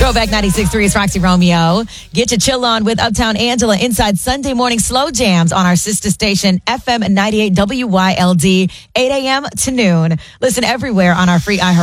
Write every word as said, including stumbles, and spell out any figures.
Throwback ninety-six point three is Roxy Romeo. Get to chill on with Uptown Angela inside Sunday morning slow jams on our sister station, F M ninety-eight W Y L D, eight a.m. to noon. Listen everywhere on our free iHeart